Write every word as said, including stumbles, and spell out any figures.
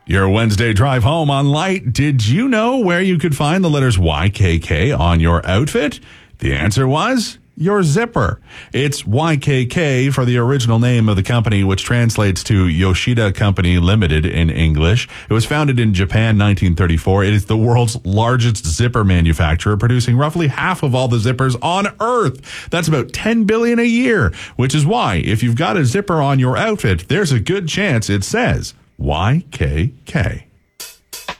Your Wednesday drive home on Light. Did you know where you could find the letters Y K K on your outfit? The answer was your zipper. It's Y K K for the original name of the company, which translates to Yoshida Company Limited in English. It was founded in Japan nineteen thirty-four. It is the world's largest zipper manufacturer, producing roughly half of all the zippers on Earth. That's about ten billion a year, which is why if you've got a zipper on your outfit, there's a good chance it says Y K K.